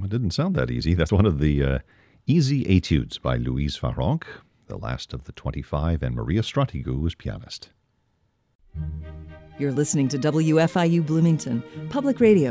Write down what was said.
It didn't sound that easy. That's one of the easy etudes by Louise Farrenc, the last of the 25, and Maria Stratigou was pianist. You're listening to WFIU Bloomington, public radio